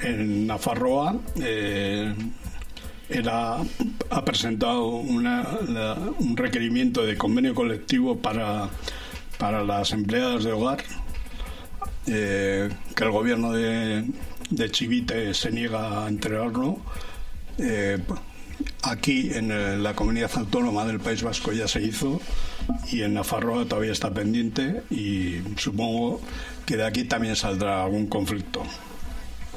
en Nafarroa ha presentado un requerimiento de convenio colectivo para las empleadas de hogar, que el gobierno de Chivite se niega a entregarlo. Aquí en la comunidad autónoma del País Vasco ya se hizo, y en Nafarroa todavía está pendiente, y supongo que de aquí también saldrá algún conflicto.